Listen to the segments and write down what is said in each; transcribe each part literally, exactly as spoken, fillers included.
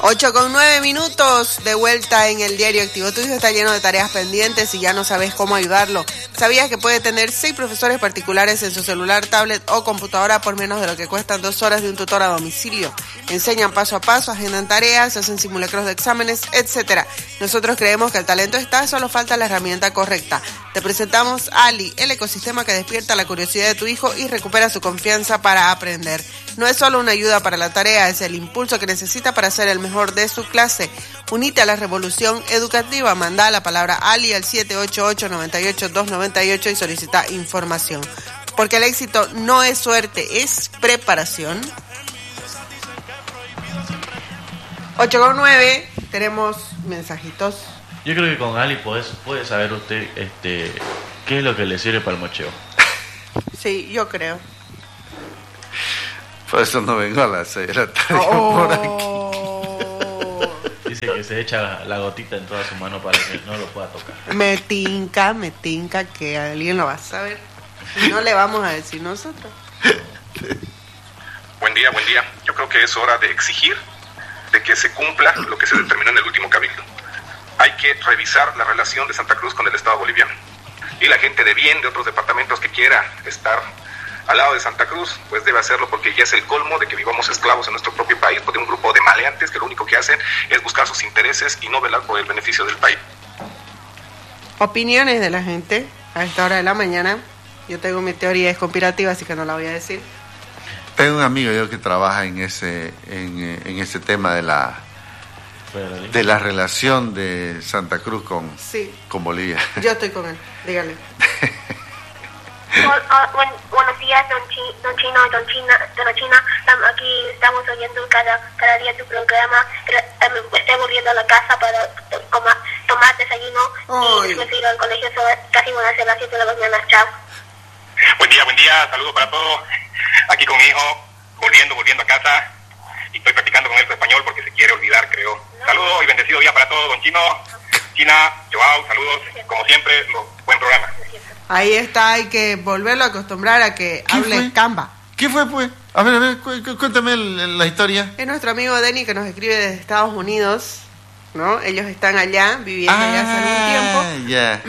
ocho con nueve minutos, de vuelta en el Diario Activo. Tu hijo está lleno de tareas pendientes y ya no sabes cómo ayudarlo. ¿Sabías que puede tener seis profesores particulares en su celular, tablet o computadora por menos de lo que cuestan dos horas de un tutor a domicilio? Enseñan paso a paso, agendan tareas, hacen simulacros de exámenes, etcétera. Nosotros creemos que el talento está, solo falta la herramienta correcta. Te presentamos Ali, el ecosistema que despierta la curiosidad de tu hijo y recupera su confianza para aprender. No es solo una ayuda para la tarea, es el impulso que necesita para ser el mejor de su clase. Unite a la revolución educativa. Manda la palabra Ali al siete ocho ocho, nueve ocho, dos nueve ocho y solicita información. Porque el éxito no es suerte, es preparación. ocho con nueve, tenemos mensajitos. Yo creo que con Ali puede, puede saber usted este, qué es lo que le sirve para el mocheo. Sí, yo creo. Por eso no vengo a las seis de la tarde oh. por aquí. Dice que se echa la gotita en toda su mano para que no lo pueda tocar. Me tinca, me tinca que alguien lo va a saber. Y no le vamos a decir nosotros. Buen día, buen día. Yo creo que es hora de exigir de que se cumpla lo que se determinó en el último cabildo. Hay que revisar la relación de Santa Cruz con el Estado boliviano. Y la gente de bien de otros departamentos que quiera estar al lado de Santa Cruz, pues debe hacerlo, porque ya es el colmo de que vivamos esclavos en nuestro propio país por un grupo de maleantes que lo único que hacen es buscar sus intereses y no velar por el beneficio del país. Opiniones de la gente a esta hora de la mañana. Yo tengo mi teoría, es conspirativa, así que no la voy a decir. Tengo un amigo yo que trabaja en ese en, en ese tema de la de la relación de Santa Cruz con, sí. con Bolivia. Yo estoy con él, dígale. Hola, buen, buenos días, don, Chi, don Chino, don China, don China. Aquí estamos oyendo cada, cada día tu programa. Me estoy volviendo a la casa para tomar, tomar desayuno. Oy. Y después ir al colegio. Casi van a ser las siete de la mañana. Chao. Buen día, buen día. Saludos para todos. Aquí con mi hijo, volviendo, volviendo a casa. Y estoy practicando con él su español porque se quiere olvidar, creo. No. Saludos y bendecido día para todos, don Chino. China, Joao, saludos. Como siempre, buen programa. Ahí está, hay que volverlo a acostumbrar a que hable fue? Camba. ¿Qué fue, pues? A ver, a ver, cu- cuéntame el, la historia. Es nuestro amigo Denny que nos escribe desde Estados Unidos, ¿no? Ellos están allá, viviendo ah, allá hace algún tiempo. Yeah.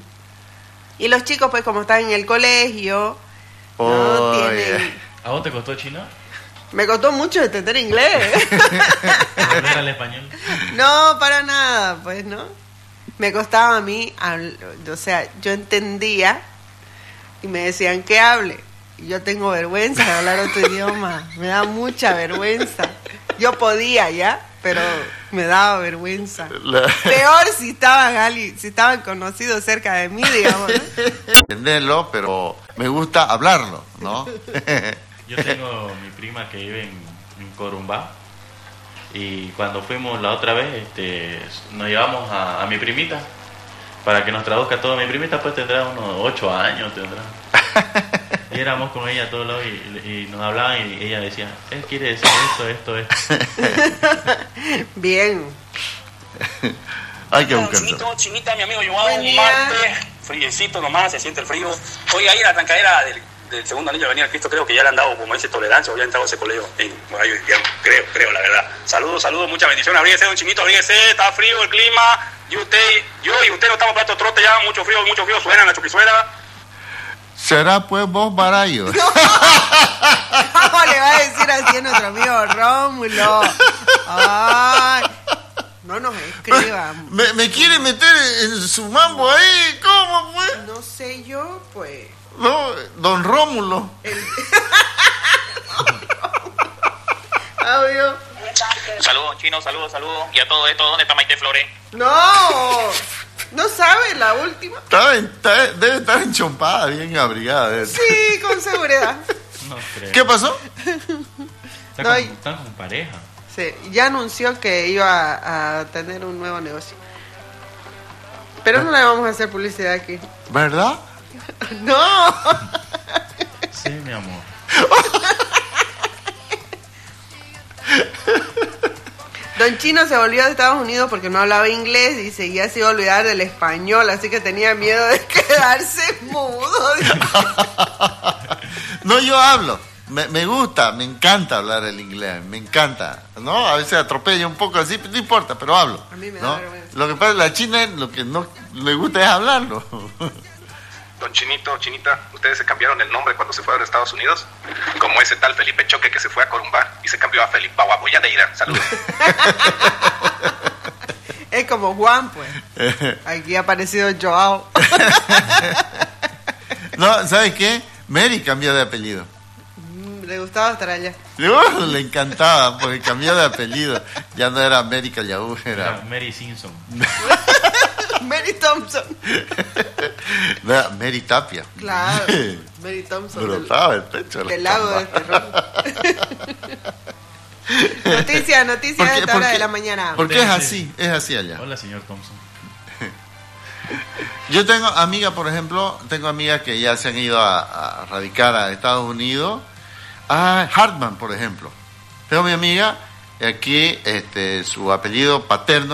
Y los chicos, pues, como están en el colegio, oh, ¿no? Tienen... yeah. ¿A vos te costó chino? Me costó mucho entender inglés. ¿Aprender al español? No, para nada, pues, ¿no? Me costaba a mí, o sea, yo entendía y me decían que hable. Y yo tengo vergüenza de hablar otro idioma. Me da mucha vergüenza. Yo podía ya, pero me daba vergüenza. La... Peor si estaban alguien, si estaban conocidos cerca de mí, digamos, ¿no? Entenderlo, pero me gusta hablarlo, ¿no? Yo tengo mi prima que vive en, en Corumbá. Y cuando fuimos la otra vez, este, nos llevamos a, a mi primita para que nos traduzca todo. Mi primita pues tendrá unos ocho años, tendrá. Y éramos con ella a todos lados y, y nos hablaban y ella decía, él quiere decir esto, esto, esto. Bien. Hay que buscarlo. Chinito, Chinita, mi amigo Joao, un martes, friecito nomás, se siente el frío. Hoy ahí en la trancadera del... del segundo anillo de Avenida Cristo, creo que ya le han dado, como dice, tolerancia, o ya han entrado a ese colegio en horario invierno, creo, creo, la verdad. Saludos, saludos, muchas bendiciones. Abríguese, don Chinito, abríguese, está frío el clima. Y usted, yo y usted no estamos para estos trotes ya, mucho frío, mucho frío, suena la chupizuela. ¿Será pues vos, Barayo? No. ¿Cómo le va a decir así a nuestro amigo Rómulo? Ay, no nos escriban. ¿Me, me quiere meter en su mambo ahí? ¿Cómo, pues? No sé yo, pues... No, don Rómulo. El... Audio. Saludos, Chino, saludos, saludos. Y a todo esto, ¿dónde está Maite Flores? No, no sabe la última. Está, está, debe estar enchompada, bien abrigada. Sí, con seguridad. No creo. ¿Qué pasó? Está no, con, están con pareja. Sí, ya anunció que iba a, a tener un nuevo negocio. Pero no le vamos a hacer publicidad aquí. ¿Verdad? No. Sí, mi amor. Don Chino se volvió de Estados Unidos porque no hablaba inglés y seguía se iba a olvidar del español, así que tenía miedo de quedarse mudo. No, yo hablo. me, me gusta, me encanta hablar el inglés, me encanta, ¿no? A veces atropello un poco así, no importa, pero hablo. A mí me ¿no? da vergüenza. Lo que pasa es que la China lo que no le gusta es hablarlo. Don Chinito, Chinita, ¿ustedes se cambiaron el nombre cuando se fueron a Estados Unidos? Como ese tal Felipe Choque que se fue a Corumbá y se cambió a Felipe Baguaboyadeira. Saludos. Es como Juan, pues. Aquí ha aparecido Joao. No, ¿sabes qué? Mary cambió de apellido. Mm, le gustaba estar allá. Uh, le encantaba porque cambió de apellido. Ya no era Mary Callaú, era... Era Mary Simpson. Mary Thompson. No, era Mary Tapia. Claro. Mary Thompson. Brotaba el pecho. Del lago del terror. Noticias, noticias a esta hora de la mañana. Porque es así, es así allá. Hola, señor Thompson. Yo tengo amigas, por ejemplo, tengo amigas que ya se han ido a, a radicar a Estados Unidos. A Hartman, por ejemplo. Tengo mi amiga, aquí este, su apellido paterno